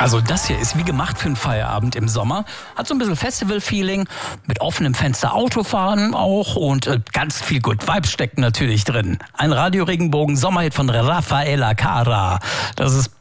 Also das hier ist wie gemacht für einen Feierabend im Sommer. Hat so ein bisschen Festival-Feeling, mit offenem Fenster Autofahren auch und ganz viel Good Vibes steckt natürlich drin. Ein Radio Regenbogen Sommerhit von Raffaella Cara. Das ist